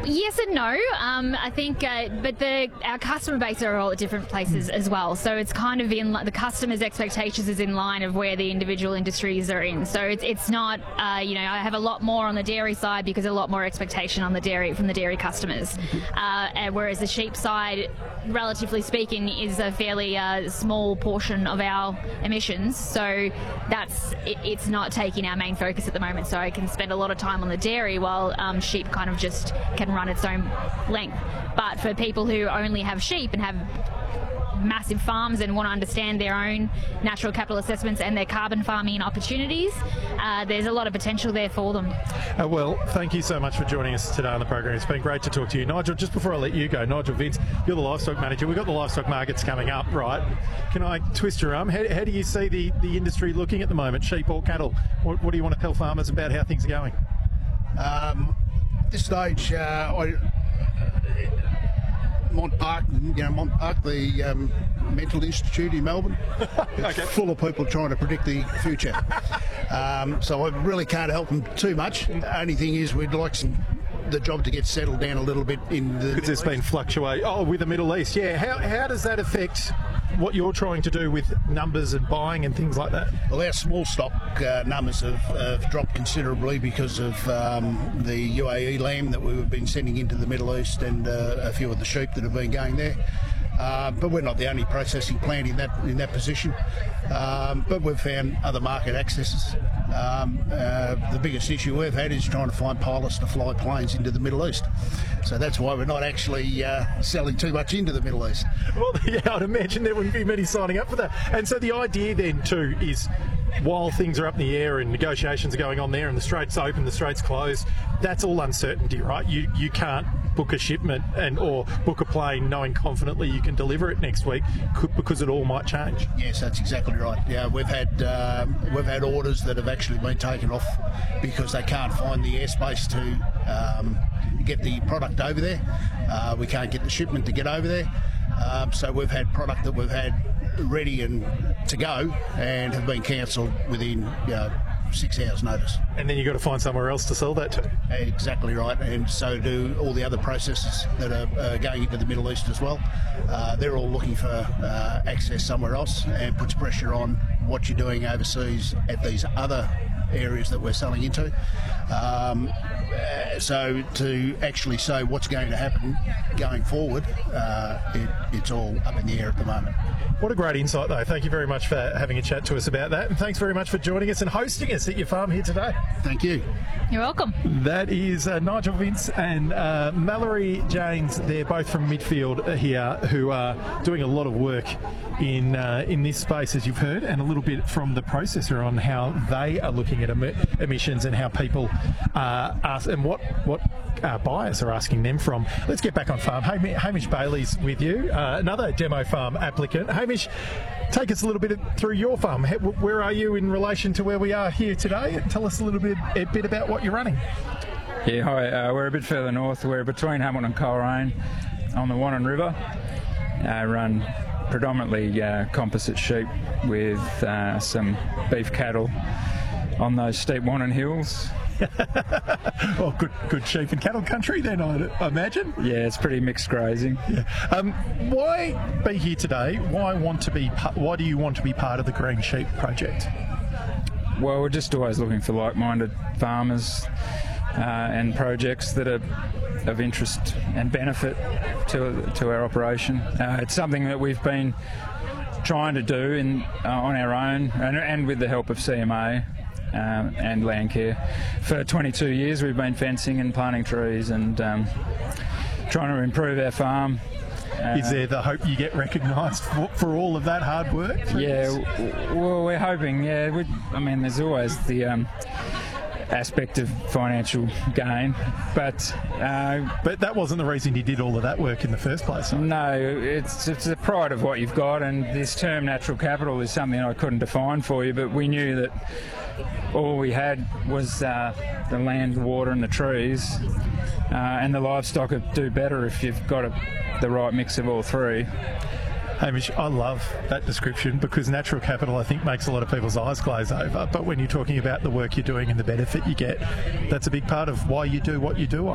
Yes and no. I think, but our customer base are all at different places as well. So it's kind of the customer's expectations is in line of where the individual industries are in. So it's not, I have a lot more on the dairy side because a lot more expectation on the dairy from the dairy customers. Whereas the sheep side, relatively speaking, is a fairly small portion of our emissions. So it's not taking our main focus at the moment. So I can spend a lot of time on the dairy while sheep kind of just can run its own length. But for people who only have sheep and have massive farms and want to understand their own natural capital assessments and their carbon farming opportunities, there's a lot of potential there for them. Well, thank you so much for joining us today on the program. It's been great to talk to you. Nigel, just before I let you go, Nigel Vince, you're the livestock manager. We've got the livestock markets coming up, right? Can I twist your arm? How do you see the industry looking at the moment, sheep or cattle? What do you want to tell farmers about how things are going? This stage, Montpark, the mental institute in Melbourne, it's full of people trying to predict the future. So I really can't help them too much. The only thing is we'd like the job to get settled down a little bit in the... Because there's been fluctuation. Oh, with the Middle East, yeah. How does that affect what you're trying to do with numbers and buying and things like that? Well, our small stock numbers have dropped considerably because of the UAE lamb that we've been sending into the Middle East and a few of the sheep that have been going there. But we're not the only processing plant in that position. But we've found other market accesses. The biggest issue we've had is trying to find pilots to fly planes into the Middle East. So that's why we're not actually selling too much into the Middle East. Well, yeah, I'd imagine there wouldn't be many signing up for that. And so the idea then too is, while things are up in the air and negotiations are going on there and the straits open, the straits closed, that's all uncertainty, right? You can't book a shipment or book a plane knowing confidently you can deliver it next week because it all might change. Yes, that's exactly right. Yeah, we've had orders that have actually been taken off because they can't find the airspace to get the product over there. We can't get the shipment to get over there. So we've had product that we've had ready and to go and have been cancelled within 6 hours notice. And then you've got to find somewhere else to sell that to. Exactly right, and so do all the other processors that are going into the Middle East as well. They're all looking for access somewhere else, and puts pressure on what you're doing overseas at these other areas that we're selling into. So to actually say what's going to happen going forward, it's all up in the air at the moment. What a great insight, though. Thank you very much for having a chat to us about that, and thanks very much for joining us and hosting us at your farm here today. Thank you. You're welcome. That is Nigel Vince and Mallory Janes. They're both from Midfield here, who are doing a lot of work in this space, as you've heard, and a little bit from the processor on how they are looking at emissions and how people ask and what buyers are asking them from. Let's get back on farm. Hamish Bailey's with you, another demo farm applicant. Hamish, take us a little bit through your farm. Where are you in relation to where we are here today? Tell us a little bit about what you're running. Yeah, hi. We're a bit further north. We're between Hamilton and Coleraine on the Wannon River. Run predominantly composite sheep with some beef cattle on those steep Wannon hills. Well, good sheep and cattle country then, I imagine. Yeah, it's pretty mixed grazing. Yeah. Why be here today? Why do you want to be part of the Green Sheep Project? Well, we're just always looking for like-minded farmers and projects that are of interest and benefit to our operation. It's something that we've been trying to do on our own and with the help of CMA. And Landcare. For 22 years we've been fencing and planting trees and trying to improve our farm. Is there the hope you get recognised for all of that hard work? Yeah, well, we're hoping, yeah. I mean, there's always the aspect of financial gain, but that wasn't the reason you did all of that work in the first place. Right? No, it's the pride of what you've got, and this term natural capital is something I couldn't define for you, but we knew that all we had was the land, the water and the trees, and the livestock would do better if you've got the right mix of all three. Hamish, I love that description because natural capital, I think, makes a lot of people's eyes glaze over. But when you're talking about the work you're doing and the benefit you get, that's a big part of why you do what you do.